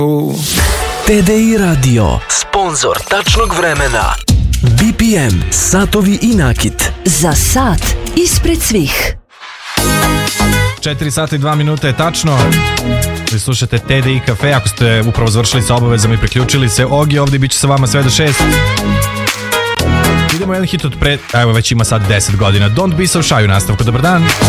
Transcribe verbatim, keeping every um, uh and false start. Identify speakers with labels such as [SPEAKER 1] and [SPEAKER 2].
[SPEAKER 1] T D I Radio, sponzor tačnog vremena. B P M, satovi i nakit.
[SPEAKER 2] Za sat ispred svih.
[SPEAKER 3] četiri sata i dva minuta je tačno. Vi slušate T D I Cafe. Ako ste upravo završili sa obavezama i priključili se, Ogi ovdje bit će sa vama sve do šest. Idemo jedan hit od pre... Evo, već ima sad deset godina. Don't Be So Shy u nastavku. Dobar dan.